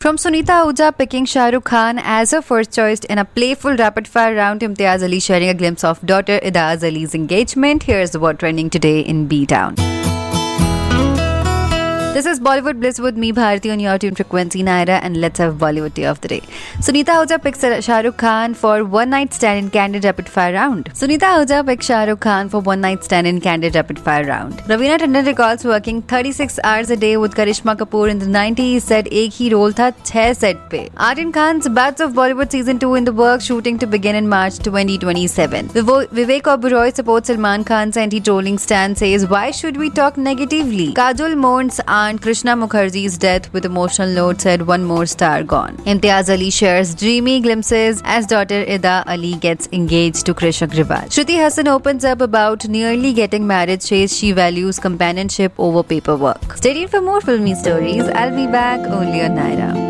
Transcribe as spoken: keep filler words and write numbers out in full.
From Sunita Ahuja picking Shah Rukh Khan as her first choice in a playful rapid-fire round, Imtiaz Ali sharing a glimpse of daughter Idaz Ali's engagement. Here's what trending today in B-Town. This is Bollywood Bliss with me, Bharti, on your tune frequency, Naira, and let's have Bollywood tea of the day. Sunita Ahuja picks Shah Rukh Khan for one night stand in candid rapid fire round. Sunita Ahuja picks Shah Rukh Khan for one night stand in candid rapid fire round. Raveena Tandon recalls working thirty-six hours a day with Karishma Kapoor in the nineties. Said एक ही role था छह set पे. Aryan Khan's Bats of Bollywood season two in the works, shooting to begin in March twenty twenty-seven. Vivek Oberoi supports Salman Khan's anti-trolling stand, says why should we talk negatively? Kajol mourns Aunt Krishna Mukherjee's death with emotional note, said one more star gone. Imtiaz Ali shares dreamy glimpses as daughter Ida Ali gets engaged to Krish Agrawal. Shruti Hassan opens up about nearly getting married, says she values companionship over paperwork. Stay tuned for more filmy stories. I'll be back only on Naira.